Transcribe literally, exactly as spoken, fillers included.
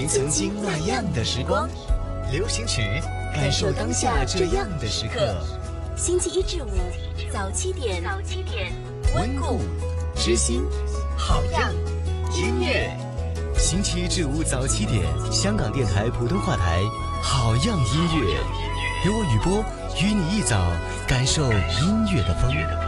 寻曾经那样的时光，流行曲，感受当下这样的时刻。 星期一至五早七点，早七点， 温故知新，好样音乐。星期一至五早七点，香港电台普通话台，好样音乐，由我雨波与你一早感受音乐的风。